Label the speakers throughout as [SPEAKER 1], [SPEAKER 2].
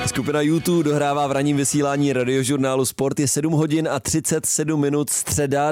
[SPEAKER 1] Skupina U2 dohrává v ranním vysílání radiožurnálu Sport. Je 7 hodin a 37 minut, středa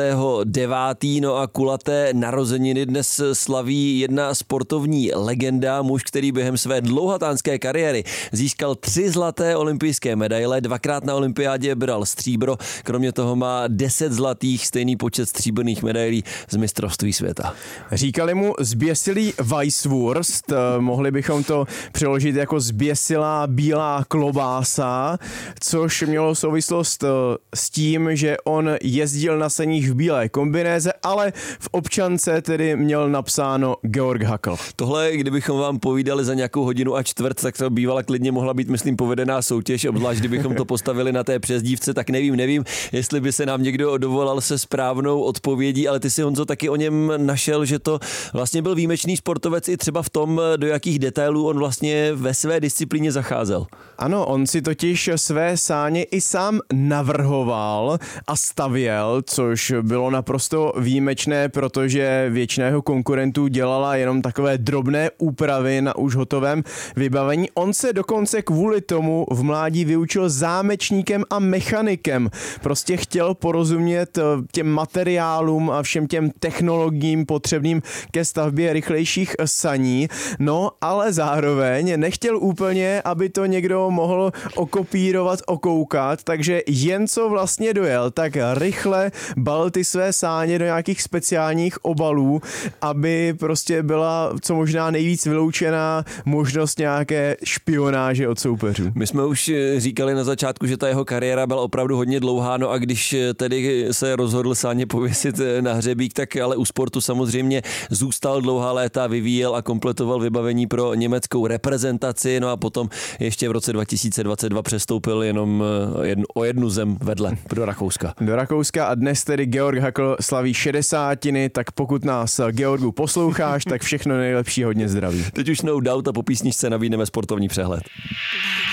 [SPEAKER 1] 9.9. No a kulaté narozeniny dnes slaví jedna sportovní legenda, muž, který během své dlouhatánské kariéry získal 3 zlaté olympijské medaile, 2krát na olympiádě bral stříbro, kromě toho má 10 zlatých, stejný počet stříbrných medailí z mistrovství světa.
[SPEAKER 2] Říkali mu zběsilý Weisswurst, mohli bychom to přeložit jako zběsilá bílá klobása, což mělo souvislost s tím, že on jezdil na saních v bílé kombinéze, ale v občance tedy měl napsáno Georg Hackl.
[SPEAKER 1] Tohle, kdybychom vám povídali za nějakou hodinu a čtvrt, tak to bývala klidně mohla být, myslím, povedená soutěž, obzvlášť kdybychom to postavili na té přezdívce, tak nevím, jestli by se nám někdo dovolal se správnou odpovědí, ale ty si, Honzo, taky o něm našel, že to vlastně byl výjimečný sportovec i třeba v tom, do jakých detailů on vlastně ve své disciplíně zacházel.
[SPEAKER 2] Ano, on si totiž své sáně i sám navrhoval a stavěl, což bylo naprosto výjimečné, protože většina jeho konkurentů dělala jenom takové drobné úpravy na už hotovém vybavení. On se dokonce kvůli tomu v mládí vyučil zámečníkem a mechanikem. Prostě chtěl porozumět těm materiálům a všem těm technologiím potřebným ke stavbě rychlejších saní, no ale zároveň nechtěl úplně, aby to někdo mohl okopírovat, okoukat, takže jen co vlastně dojel, tak rychle balil ty své sáně do nějakých speciálních obalů, aby prostě byla co možná nejvíc vyloučená možnost nějaké špionáže od soupeřů.
[SPEAKER 1] My jsme už říkali na začátku, že ta jeho kariéra byla opravdu hodně dlouhá, no a když tedy se rozhodl sáně pověsit na hřebík, tak ale u sportu samozřejmě zůstal dlouhá léta, vyvíjel a kompletoval vybavení pro německou reprezentaci, no a potom ještě v roce 2022 přestoupil jenom o jednu zem vedle do Rakouska.
[SPEAKER 2] Do Rakouska a dnes tedy Georg Hackl slaví 60, tak pokud nás, Georgu, posloucháš, tak všechno nejlepší, hodně zdraví.
[SPEAKER 1] Teď už no doubt a po písničce nabídneme sportovní přehled.